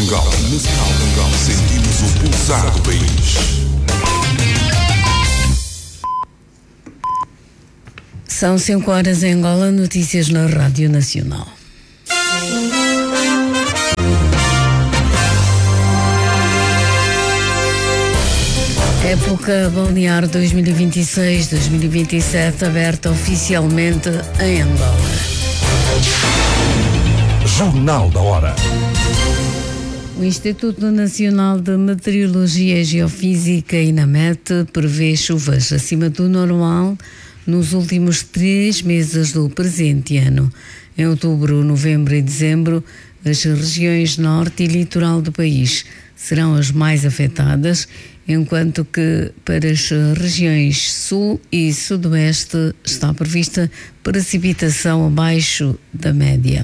Angola. Sentimos o pulsar do país. São 5 horas em Angola, notícias na Rádio Nacional. Época balnear 2026-2027 aberta oficialmente em Angola. Jornal da Hora. O Instituto Nacional de Meteorologia e Geofísica, INAMET, prevê chuvas acima do normal nos últimos 3 meses do presente ano. Em outubro, novembro e dezembro, as regiões norte e litoral do país serão as mais afetadas, enquanto que para as regiões sul e sudoeste está prevista precipitação abaixo da média.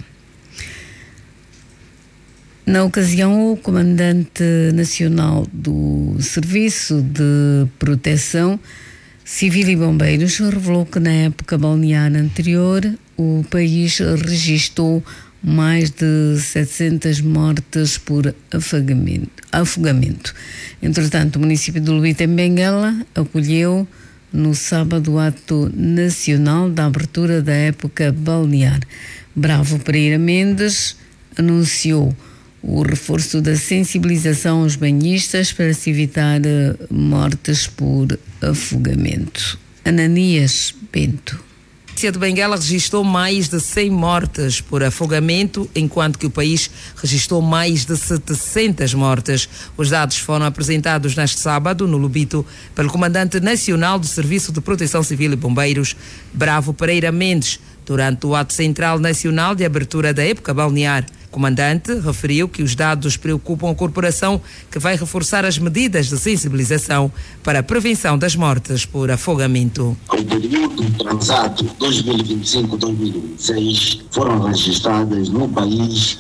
Na ocasião, o Comandante Nacional do Serviço de Proteção Civil e Bombeiros revelou que na época balnear anterior o país registrou mais de 700 mortes por afogamento. Entretanto, o município de Lubito, em Benguela, acolheu no sábado o ato nacional da abertura da época balnear. Bravo Pereira Mendes anunciou o reforço da sensibilização aos banhistas para se evitar mortes por afogamento. Ananias Bento. A província de Benguela registrou mais de 100 mortes por afogamento, enquanto que o país registrou mais de 700 mortes. Os dados foram apresentados neste sábado, no Lubito, pelo Comandante Nacional do Serviço de Proteção Civil e Bombeiros, Bravo Pereira Mendes, durante o ato central nacional de abertura da época balnear. O comandante referiu que os dados preocupam a corporação, que vai reforçar as medidas de sensibilização para a prevenção das mortes por afogamento. No período transato 2025-2026 foram registradas no país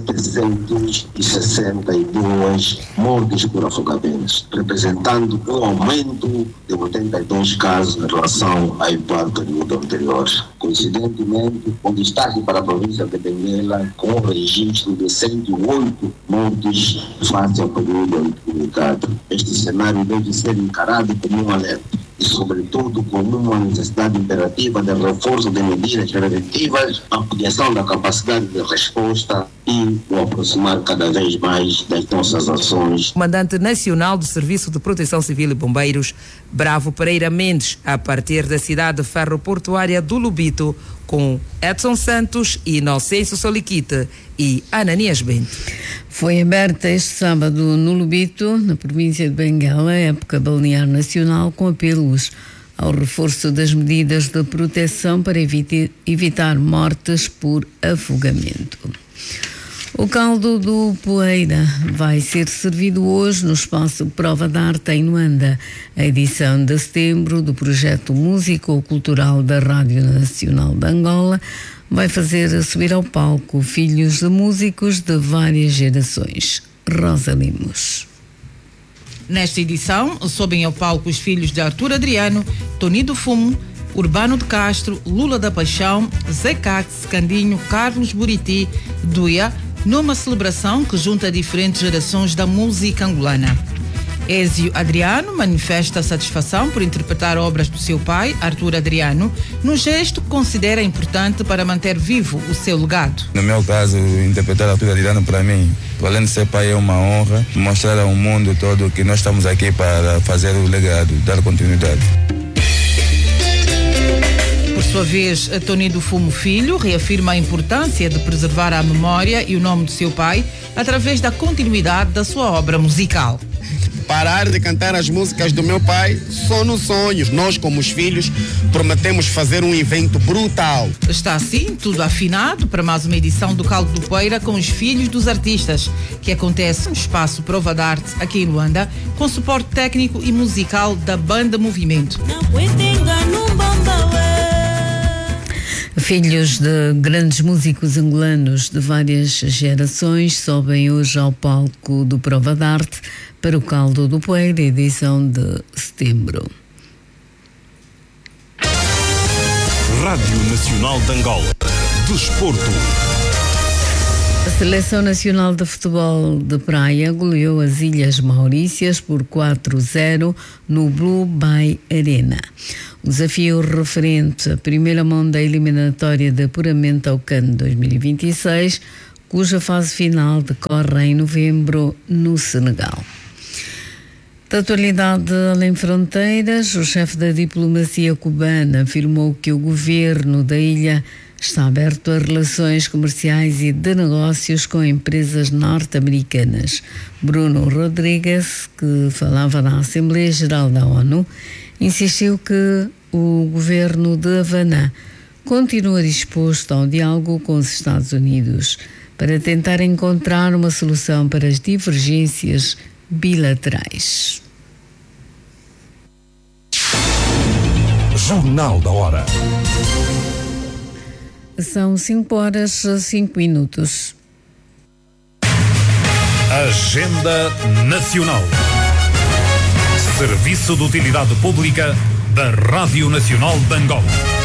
762 mortes por afogamentos, representando um aumento de 82 casos em relação ao igual período anterior. Coincidentemente, com destaque para a província de Benguela, com o registro de 108 mortes face ao período indicado. Este cenário deve ser encarado como um alerta e, sobretudo, como uma necessidade imperativa de reforço de medidas preventivas, ampliação da capacidade de resposta e o aproximar cada vez mais das nossas ações. Comandante Nacional do Serviço de Proteção Civil e Bombeiros, Bravo Pereira Mendes, a partir da cidade ferroportuária do Lubito, com Edson Santos, Inocêncio Soliquite e Ananias Bento. Foi aberta este sábado no Lubito, na província de Benguela, a época balnear nacional, com apelos ao reforço das medidas de proteção para evitar mortes por afogamento. O caldo do Poeira vai ser servido hoje no espaço Prova de Arte em Luanda. A edição de setembro do projeto músico-cultural da Rádio Nacional de Angola vai fazer subir ao palco filhos de músicos de várias gerações. Rosa Limos. Nesta edição, sobem ao palco os filhos de Arthur Adriano, Tony do Fumo, Urbano de Castro, Lula da Paixão, Zé Cax, Candinho, Carlos Buriti, Duia, numa celebração que junta diferentes gerações da música angolana. Ézio Adriano manifesta satisfação por interpretar obras do seu pai, Arthur Adriano, num gesto que considera importante para manter vivo o seu legado. No meu caso, interpretar Arthur Adriano, para mim, além de ser pai, é uma honra mostrar ao mundo todo que nós estamos aqui para fazer o legado, dar continuidade. Por sua vez, Tony do Fumo Filho reafirma a importância de preservar a memória e o nome do seu pai através da continuidade da sua obra musical. Parar de cantar as músicas do meu pai só nos sonhos. Nós, como os filhos, prometemos fazer um evento brutal. Está assim tudo afinado para mais uma edição do Caldo do Poeira com os filhos dos artistas, que acontece no espaço Prova de Arte aqui em Luanda, com suporte técnico e musical da Banda Movimento. Filhos de grandes músicos angolanos de várias gerações sobem hoje ao palco do Prova de Arte para o Caldo do Poeira, edição de setembro. Rádio Nacional de Angola. Desporto. A Seleção Nacional de Futebol de Praia goleou as Ilhas Maurícias por 4-0 no Blue Bay Arena. O desafio referente à primeira mão da eliminatória de apuramento ao CAN 2026, cuja fase final decorre em novembro no Senegal. Da atualidade além fronteiras, o chefe da diplomacia cubana afirmou que o governo da ilha está aberto a relações comerciais e de negócios com empresas norte-americanas. Bruno Rodrigues, que falava na Assembleia Geral da ONU, insistiu que o governo de Havana continua disposto ao diálogo com os Estados Unidos para tentar encontrar uma solução para as divergências bilaterais. Jornal da Hora. São 5h05. Agenda Nacional. Serviço de Utilidade Pública da Rádio Nacional de Angola.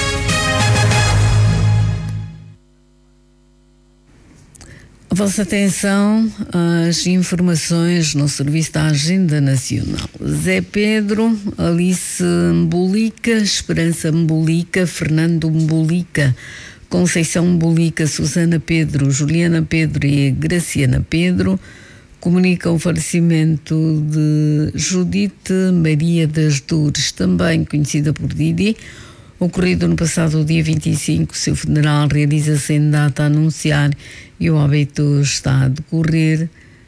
A vossa atenção às informações no serviço da Agenda Nacional. Zé Pedro, Alice Mbolica, Esperança Mbolica, Fernando Mbolica, Conceição Mbolica, Susana Pedro, Juliana Pedro e Graciana Pedro comunicam o falecimento de Judite Maria das Dores, também conhecida por Didi, ocorrido no passado dia 25. Seu funeral realiza-se em data a anunciar e o óbito está a decorrer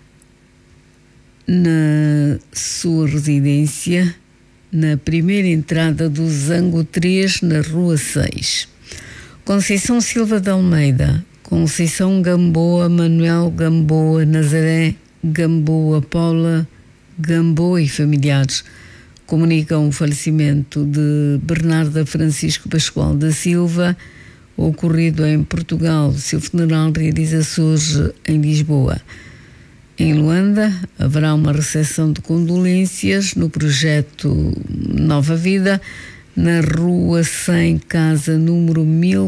na sua residência, na primeira entrada do Zango 3, na Rua 6. Conceição Silva de Almeida, Conceição Gamboa, Manuel Gamboa, Nazaré Gamboa, Paula Gamboa e familiares comunicam o falecimento de Bernarda Francisco Pascoal da Silva, ocorrido em Portugal. Seu funeral realiza-se hoje em Lisboa. Em Luanda, haverá uma recepção de condolências no projeto Nova Vida, na Rua 100, casa número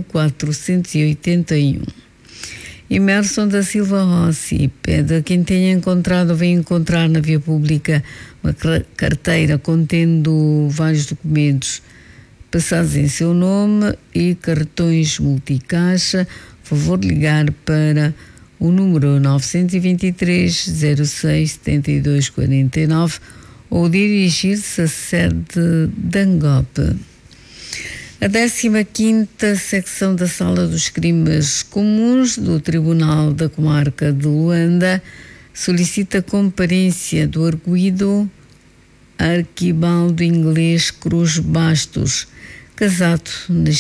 1481. Emerson da Silva Rossi pede a quem tenha encontrado ou vem encontrar na via pública uma carteira contendo vários documentos passados em seu nome e cartões multicaixa, favor de ligar para o número 923 06 72 49 ou dirigir-se à sede da Angope. A 15ª secção da Sala dos Crimes Comuns do Tribunal da Comarca de Luanda solicita a comparência do arguido Arquibaldo Inglês Cruz Bastos, casado,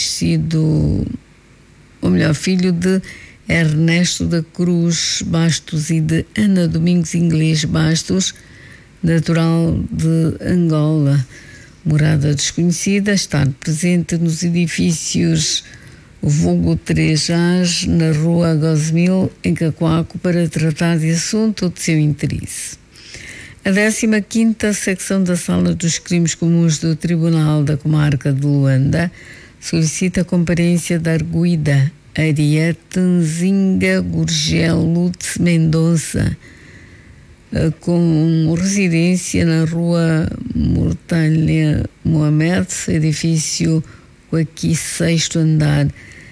filho de Ernesto da Cruz Bastos e de Ana Domingos Inglês Bastos, natural de Angola. Morada desconhecida, estar presente nos edifícios vulgo 3As, na Rua Gosmil, em Cacoaco, para tratar de assunto de seu interesse. A 15ª secção da Sala dos Crimes Comuns do Tribunal da Comarca de Luanda solicita a comparência da arguida Ariete Nzinga Gurgel Lutz Mendonça, com residência na Rua Mortalha Mohamed, edifício aqui 6º andar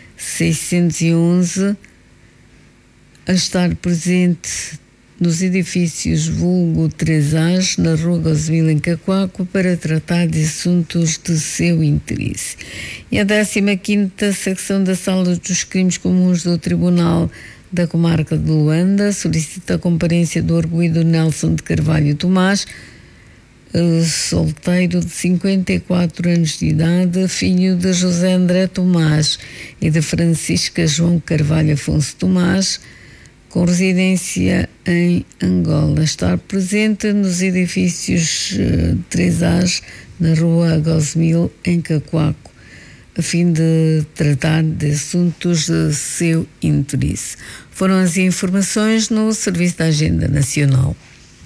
611, a estar presente nos edifícios vulgo 3As, na Rua Gosmil, em Cacoaco, para tratar de assuntos de seu interesse. E a 15ª secção da Sala dos Crimes Comuns do Tribunal da Comarca de Luanda solicita a comparência do arguido Nelson de Carvalho Tomás, solteiro de 54 anos de idade, filho de José André Tomás e de Francisca João Carvalho Afonso Tomás, com residência em Angola, estar presente nos edifícios 3As, na Rua Gosmil, em Cacoaco, a fim de tratar de assuntos de seu interesse. Foram as informações no Serviço da Agenda Nacional.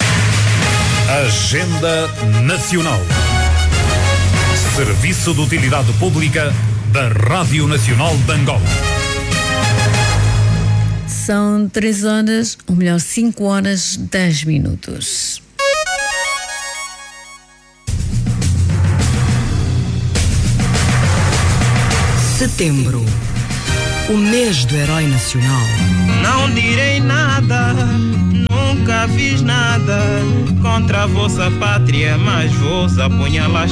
Agenda Nacional. Serviço de Utilidade Pública da Rádio Nacional de Angola. São 3 horas, ou melhor, 5 horas, 10 minutos. Setembro, o mês do herói nacional. Não direi nada, nunca fiz nada contra a vossa pátria, mas vos apunhalar.